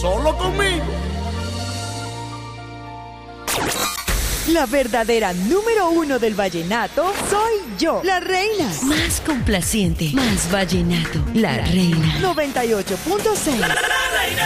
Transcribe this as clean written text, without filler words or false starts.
solo conmigo. La verdadera número 1 del vallenato soy yo, la reina. Más complaciente, más vallenato, la reina. 98.6.